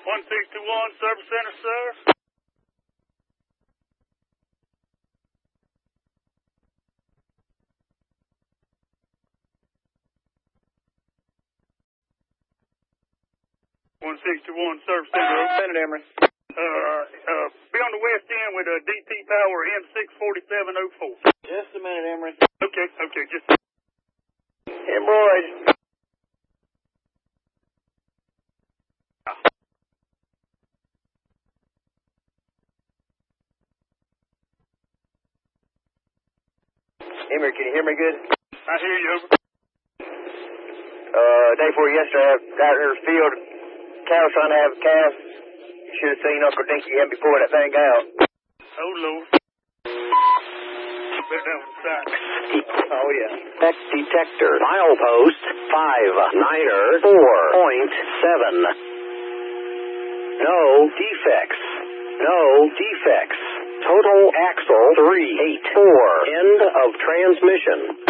1621 Service Center, sir. Service Center. Senate Emory. Be on the west end with a DT Power M64704. Just a minute, Emory. Okay, just. Hemorrhoid. Emory, can you hear me good? I hear you, over. Day before yesterday, I was out in the field. Cows trying to have calves. You should have seen Uncle Dinky him before that thing out. Oh, Lord. Better down on the side. Oh, yeah. Next detector. Milepost 59er 4.7. No defects. No defects. Total axle 384. End of transmission.